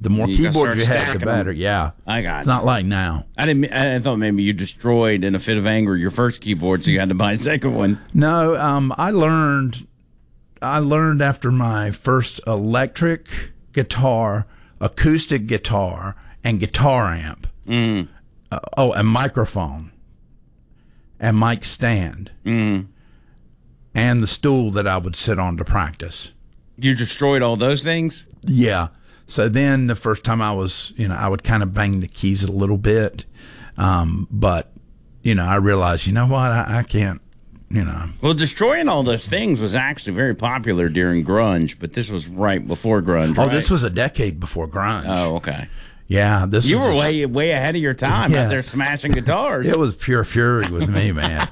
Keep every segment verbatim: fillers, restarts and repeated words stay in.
The more You gotta keyboards you start had, the stacking better. them. Yeah, I got it's you. not like now. I didn't. I thought maybe you destroyed in a fit of anger your first keyboard, so you had to buy a second one. No, um, I learned. I learned after my first electric guitar, acoustic guitar, and guitar amp. Mm. Uh, oh, and microphone, and mic stand, Mm. and the stool that I would sit on to practice. You destroyed all those things? Yeah. So then the first time I was, you know, I would kind of bang the keys a little bit. Um, but, you know, I realized, you know what, I, I can't, you know. Well, destroying all those things was actually very popular during grunge, but this was right before grunge, Oh, right? this was a decade before grunge. Oh, okay. Yeah. This You was were a- way way ahead of your time Yeah. out there smashing guitars. It was pure fury with me, man.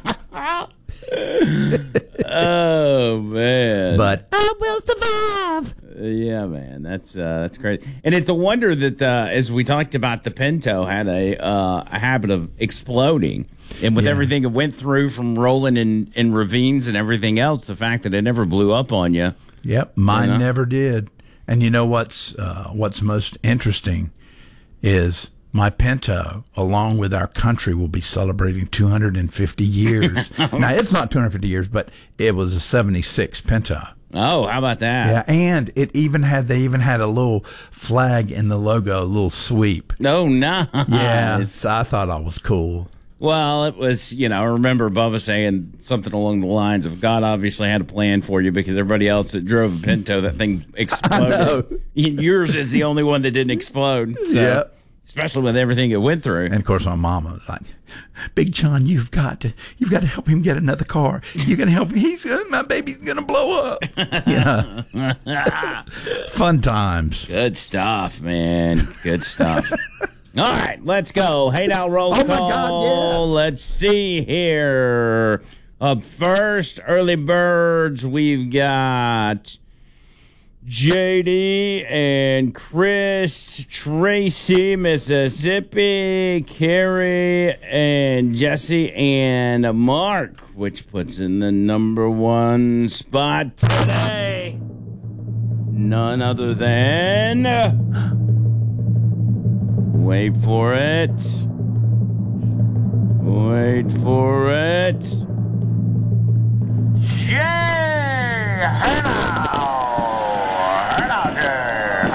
Oh, man. But I will survive. Yeah, man, that's uh, that's great, and it's a wonder that uh, as we talked about, the Pinto had a uh, a habit of exploding, and with Yeah. everything it went through from rolling in, in ravines and everything else, the fact that it never blew up on you. Yep, mine Yeah. never did. And you know what's uh, what's most interesting is my Pinto, along with our country, will be celebrating two hundred fifty years. Now, it's not two hundred fifty years, but it was a seventy-six Pinto. Oh, how about that? Yeah, and it even had they even had a little flag in the logo, a little sweep. Oh, nice. Yeah, so I thought I was cool. Well, it was, you know, I remember Bubba saying something along the lines of God obviously had a plan for you because everybody else that drove a Pinto, that thing exploded. Yours is the only one that didn't explode. So, Yeah. especially with everything it went through. And of course, my mama was like, "Big John, you've got to, you've got to help him get another car. You're gonna help him. He's gonna, my baby's gonna blow up." Yeah, fun times. Good stuff, man. Good stuff. All right, let's go. Hey now, roll Oh, my call. God, yeah. Let's see here. Up first, early birds. We've got J D and Chris, Tracy, Mississippi, Carrie, and Jesse and Mark, which puts in the number one spot today. None other than. Wait for it. Wait for it. Jay! Hello! Hello, Jay!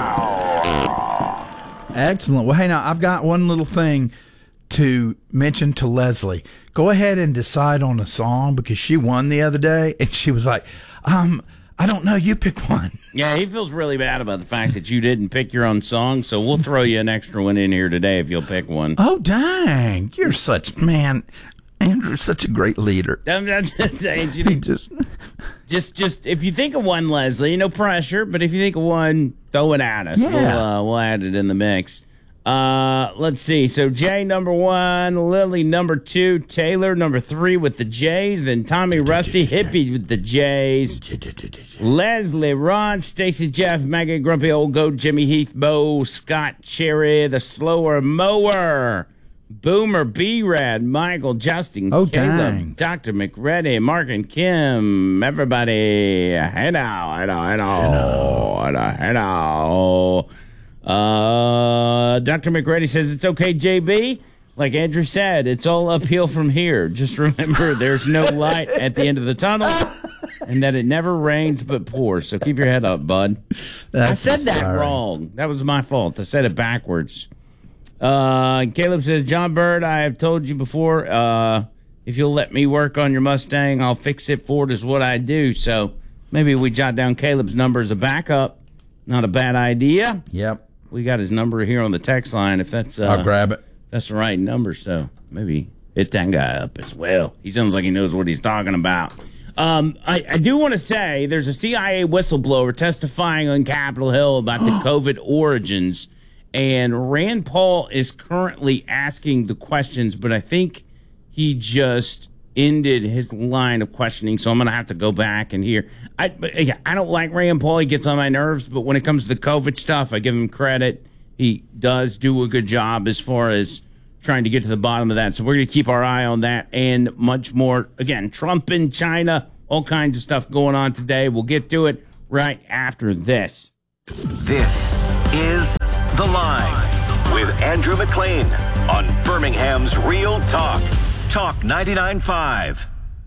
Hello! Excellent. Well, hey, now I've got one little thing to mention to Leslie. Go ahead and decide on a song because she won the other day, and she was like, "Um, I don't know. You pick one." Yeah, he feels really bad about the fact that you didn't pick your own song, so we'll throw you an extra one in here today if you'll pick one. Oh, dang! You're such man. Andrew's such a great leader. I'm not just saying, you He know, just. just, just if you think of one, Leslie, no pressure, but if you think of one, throw it at us. Yeah. We'll, uh, we'll add it in the mix. Uh, let's see. So Jay number one, Lily number two, Taylor number three with the J's, then Tommy Rusty Hippie with the J's, Leslie, Ron, Stacy, Jeff, Maggie, Grumpy Old Goat, Jimmy Heath, Bo, Scott, Cherry, the Slower Mower, Boomer, B-Rad, Michael, Justin, Oh, Caleb, dang. Doctor McReady, Mark and Kim, everybody, hello, hello, hello, hello, hello. Uh, Doctor McReady says it's okay, J B. Like Andrew said, it's all uphill from here. Just remember, there's no light at the end of the tunnel, and that it never rains but pours. So keep your head up, bud. That's I said that inspiring. wrong. That was my fault. I said it backwards. Uh, Caleb says, John Bird, I have told you before, uh, if you'll let me work on your Mustang, I'll fix it. Ford is what I do. So maybe we jot down Caleb's number as a backup. Not a bad idea. Yep. We got his number here on the text line. If that's uh, I'll grab it. that's the right number, so maybe hit that guy up as well. He sounds like he knows what he's talking about. Um, I, I do want to say there's a C I A whistleblower testifying on Capitol Hill about the COVID origins, and Rand Paul is currently asking the questions, but I think he just ended his line of questioning, so I'm going to have to go back and hear. I, but, yeah, I don't like Rand Paul. He gets on my nerves, but when it comes to the COVID stuff, I give him credit. He does do a good job as far as trying to get to the bottom of that. So we're going to keep our eye on that and much more. Again, Trump in China, all kinds of stuff going on today. We'll get to it right after this. This is The Line with Andrew McLean on Birmingham's Real Talk. Talk ninety-nine point five.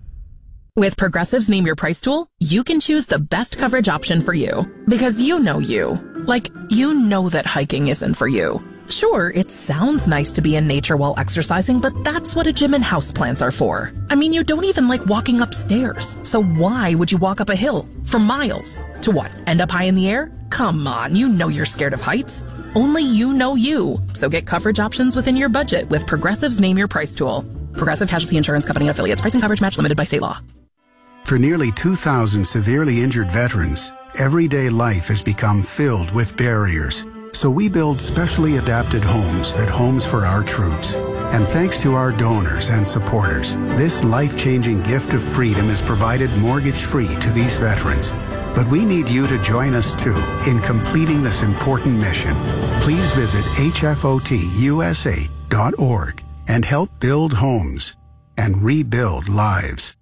With Progressive's Name Your Price tool, you can choose the best coverage option for you. Because you know you. Like, you know that hiking isn't for you. Sure, it sounds nice to be in nature while exercising, but that's what a gym and houseplants are for. I mean, you don't even like walking upstairs. So why would you walk up a hill for miles? To what, end up high in the air? Come on, you know you're scared of heights. Only you know you. So get coverage options within your budget with Progressive's Name Your Price tool. Progressive Casualty Insurance Company and affiliates. Pricing coverage match limited by state law. For nearly two thousand severely injured veterans, everyday life has become filled with barriers. So we build specially adapted homes at Homes for Our Troops. And thanks to our donors and supporters, this life-changing gift of freedom is provided mortgage-free to these veterans. But we need you to join us, too, in completing this important mission. Please visit H F O T U S A dot org and help build homes and rebuild lives.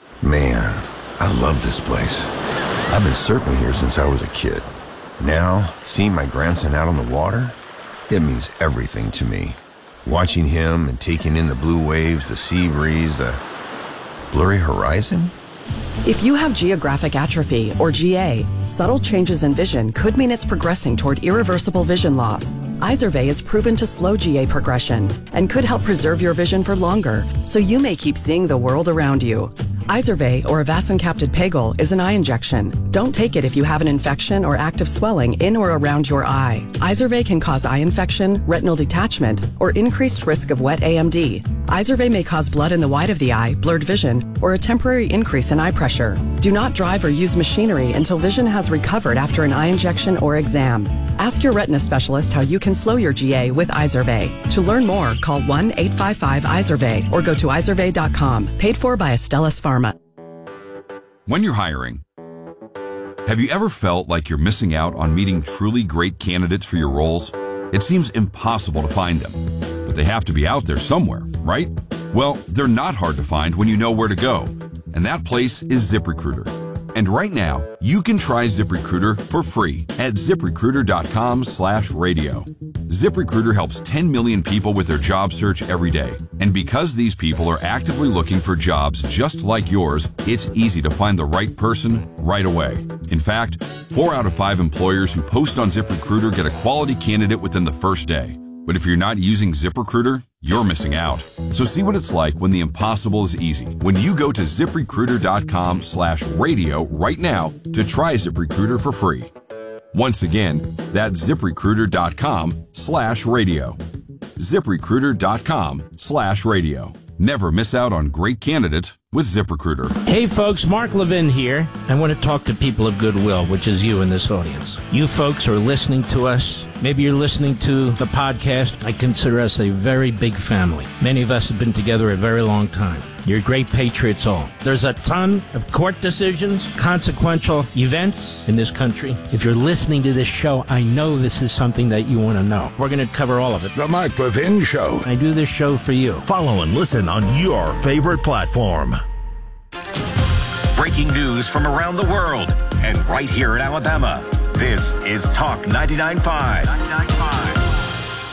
Man, I love this place. I've been surfing here since I was a kid. Now, seeing my grandson out on the water, it means everything to me. Watching him and taking in the blue waves, the sea breeze, the blurry horizon. If you have geographic atrophy, or G A, subtle changes in vision could mean it's progressing toward irreversible vision loss. Izervay is proven to slow G A progression and could help preserve your vision for longer, so you may keep seeing the world around you. Izervay, or avacincaptad pegol, is an eye injection. Don't take it if you have an infection or active swelling in or around your eye. Izervay can cause eye infection, retinal detachment, or increased risk of wet A M D. Izervay may cause blood in the white of the eye, blurred vision, or a temporary increase in eye pressure. Do not drive or use machinery until vision has recovered after an eye injection or exam. Ask your retina specialist how you can slow your G A with Izervay. To learn more, call one eight five five Izervay or go to izervay dot com. Paid for by Astellas Pharma. When you're hiring, have you ever felt like you're missing out on meeting truly great candidates for your roles? It seems impossible to find them, but they have to be out there somewhere, right? Well, they're not hard to find when you know where to go, and that place is ZipRecruiter. And right now, you can try ZipRecruiter for free at ziprecruiter dot com slash radio. ZipRecruiter helps ten million people with their job search every day. And because these people are actively looking for jobs just like yours, it's easy to find the right person right away. In fact, four out of five employers who post on ZipRecruiter get a quality candidate within the first day. But if you're not using ZipRecruiter, you're missing out. So see what it's like when the impossible is easy. When you go to ziprecruiter dot com slash radio right now to try ZipRecruiter for free. Once again, that's ziprecruiter dot com slash radio. ziprecruiter dot com slash radio. Never miss out on great candidates with ZipRecruiter. Hey folks, Mark Levin here. I want to talk to people of goodwill, which is you in this audience. You folks are listening to us. Maybe you're listening to the podcast. I consider us a very big family. Many of us have been together a very long time. You're great patriots all. There's a ton of court decisions, consequential events in this country. If you're listening to this show, I know this is something that you want to know. We're going to cover all of it. The Mark Levin Show. I do this show for you. Follow and listen on your favorite platform. Breaking news from around the world and right here in Alabama. This is Talk ninety-nine point five.